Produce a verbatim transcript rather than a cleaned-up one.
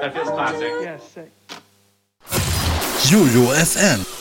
That feels classic. Yes, sick. Jojo F M.